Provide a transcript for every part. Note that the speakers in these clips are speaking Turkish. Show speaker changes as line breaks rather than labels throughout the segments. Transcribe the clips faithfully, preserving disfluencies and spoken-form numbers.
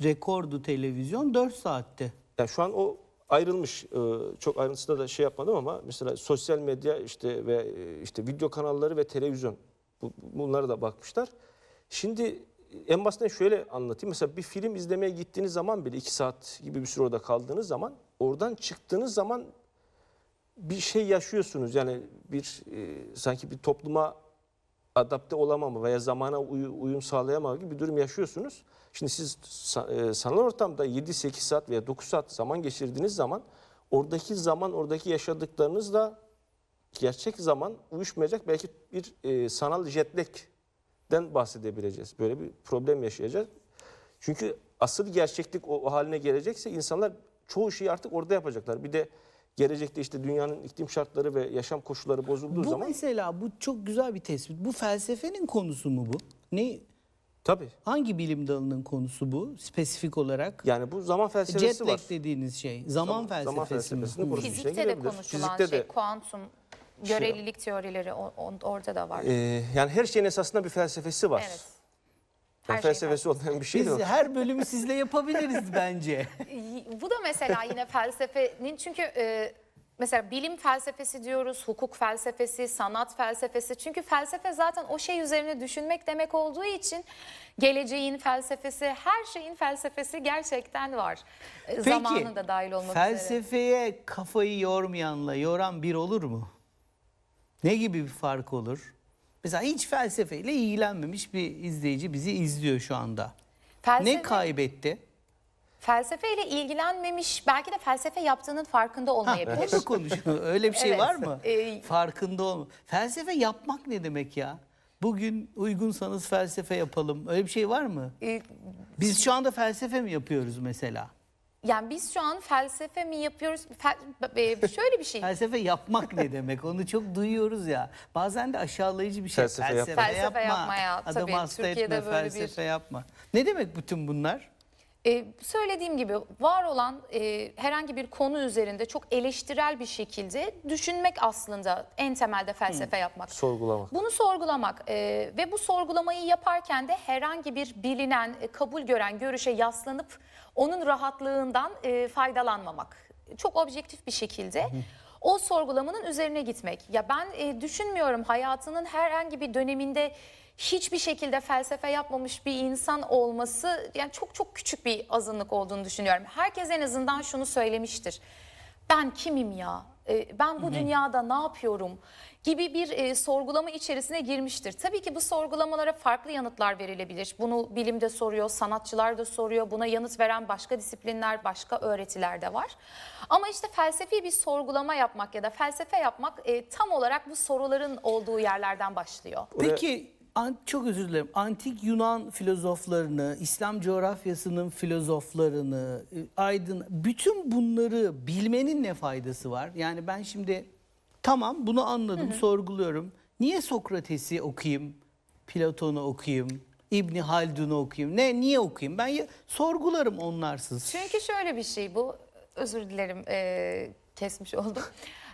rekordu televizyon dört saatte.
Yani şu an o ayrılmış. Çok ayrıntısında da şey yapmadım ama mesela sosyal medya işte ve işte video kanalları ve televizyon, bunlara da bakmışlar. Şimdi en basitinden şöyle anlatayım. Mesela bir film izlemeye gittiğiniz zaman bile iki saat gibi bir süre orada kaldığınız zaman, oradan çıktığınız zaman bir şey yaşıyorsunuz. Yani bir e, sanki bir topluma adapte olamama veya zamana uy uyum sağlayamama gibi bir durum yaşıyorsunuz. Şimdi siz e, sanal ortamda yedi sekiz saat veya dokuz saat zaman geçirdiğiniz zaman oradaki zaman, oradaki yaşadıklarınızla gerçek zaman uyuşmayacak. Belki bir e, sanal jet lag'den bahsedebileceğiz. Böyle bir problem yaşayacağız. Çünkü asıl gerçeklik o, o haline gelecekse insanlar çoğu şeyi artık orada yapacaklar. Bir de gelecekte işte dünyanın iklim şartları ve yaşam koşulları bozulduğu
bu
zaman...
Bu mesela bu çok güzel bir tespit. Bu felsefenin konusu mu bu? Ne?
Tabii.
Hangi bilim dalının konusu bu spesifik olarak?
Yani bu zaman felsefesi
Jet lag
var.
dediğiniz şey. Zaman, zaman felsefesi mi?
Zaman
Fizikte de konuşulan
Fizikte
şey,
de,
kuantum görelilik şey, teorileri o, o, orada da var.
E, yani her şeyin esasında bir felsefesi var.
Evet.
Yani
Her
felsefesi
şey
olmayan bir şey
Biz
yok.
her bölümü sizle yapabiliriz bence.
Bu da mesela yine felsefenin, çünkü e, mesela bilim felsefesi diyoruz, hukuk felsefesi, sanat felsefesi. Çünkü felsefe zaten o şey üzerine düşünmek demek olduğu için geleceğin felsefesi, her şeyin felsefesi gerçekten var.
Peki,
Zamanın da dahil olmak üzere.
Felsefeye kafayı yormayanla yoran bir olur mu? Ne gibi bir fark olur? Mesela hiç felsefeyle ilgilenmemiş bir izleyici bizi izliyor şu anda.
Felsefe,
ne kaybetti?
Felsefeyle ilgilenmemiş, belki de felsefe yaptığının farkında olmayabilir.
Ha, onu konuşuyor. Öyle bir şey
Evet,
var mı?
e,
Farkında olma. Felsefe yapmak ne demek ya? Bugün uygunsanız felsefe yapalım. Öyle bir şey var mı?
E,
Biz şu anda felsefe mi yapıyoruz mesela?
Yani biz şu an felsefe mi yapıyoruz? Fel, e, şöyle bir şey.
Felsefe yapmak ne demek? Onu çok duyuyoruz ya. Bazen de aşağılayıcı bir şey.
Felsefe yap-
Felsefe
yapma.
yapmaya,
Adamı
tabii,
hasta
Türkiye'de
etme,
böyle
felsefe
bir-
yapma. Ne demek bütün bunlar?
Ee, söylediğim gibi var olan e, herhangi bir konu üzerinde çok eleştirel bir şekilde düşünmek aslında en temelde felsefe yapmak.
Sorgulamak.
Bunu sorgulamak e, ve bu sorgulamayı yaparken de herhangi bir bilinen, e, kabul gören görüşe yaslanıp onun rahatlığından e, faydalanmamak. Çok objektif bir şekilde o sorgulamanın üzerine gitmek. Ya ben e, düşünmüyorum hayatının herhangi bir döneminde hiçbir şekilde felsefe yapmamış bir insan olması, yani çok çok küçük bir azınlık olduğunu düşünüyorum. Herkes en azından şunu söylemiştir. Ben kimim ya? E, ben bu Hı-hı. dünyada ne yapıyorum? Gibi bir e, sorgulama içerisine girmiştir. Tabii ki bu sorgulamalara farklı yanıtlar verilebilir. Bunu bilimde soruyor, sanatçılar da soruyor. Buna yanıt veren başka disiplinler, başka öğretiler de var. Ama işte felsefi bir sorgulama yapmak ya da felsefe yapmak e, tam olarak bu soruların olduğu yerlerden başlıyor.
Peki, çok özür dilerim. Antik Yunan filozoflarını, İslam coğrafyasının filozoflarını, aydın, bütün bunları bilmenin ne faydası var? Yani ben şimdi tamam bunu anladım, hı hı. sorguluyorum. Niye Sokrates'i okuyayım, Platon'u okuyayım, İbni Haldun'u okuyayım? Ne, niye okuyayım? Ben ya, sorgularım onlarsız.
Çünkü şöyle bir şey bu, özür dilerim e, kesmiş oldum.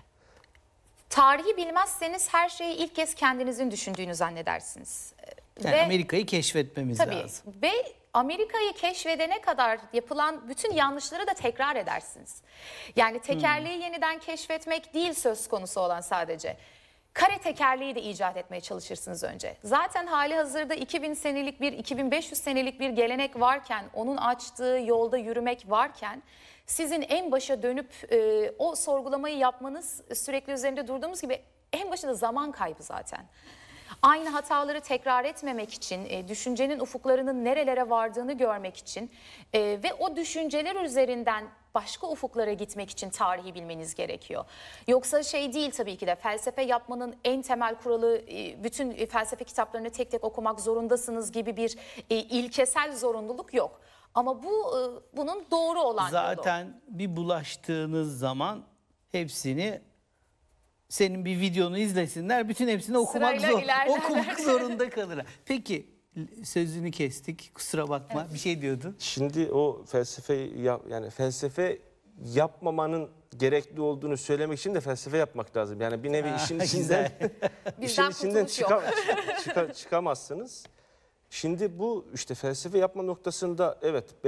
Tarihi bilmezseniz her şeyi ilk kez kendinizin düşündüğünü zannedersiniz.
Yani ve, Amerika'yı keşfetmemiz
tabii,
lazım.
Ve Amerika'yı keşfedene kadar yapılan bütün yanlışları da tekrar edersiniz. Yani tekerleği hmm. yeniden keşfetmek değil söz konusu olan sadece. Kare tekerleği de icat etmeye çalışırsınız önce. Zaten hali hazırda iki bin senelik bir, iki bin beş yüz senelik bir gelenek varken, onun açtığı yolda yürümek varken, sizin en başa dönüp e, o sorgulamayı yapmanız, sürekli üzerinde durduğumuz gibi, en başında zaman kaybı zaten. Aynı hataları tekrar etmemek için, e, düşüncenin ufuklarının nerelere vardığını görmek için e, ve o düşünceler üzerinden başka ufuklara gitmek için tarihi bilmeniz gerekiyor. Yoksa şey değil tabii ki de, felsefe yapmanın en temel kuralı e, bütün e, felsefe kitaplarını tek tek okumak zorundasınız gibi bir e, ilkesel zorunluluk yok. Ama bu e, bunun doğru olan
zaten
yolu.
Bir bulaştığınız zaman hepsini, senin bir videonu izlesinler, bütün hepsini okumak, zor, okumak zorunda kalırlar. Peki, sözünü kestik, kusura bakma, evet. Bir şey diyordun.
Şimdi o felsefe yap, yani felsefe yapmamanın gerekli olduğunu söylemek için de felsefe yapmak lazım. Yani bir nevi işin içinden işin içinden çıkam, çıka, çıkamazsınız. Şimdi bu işte felsefe yapma noktasında evet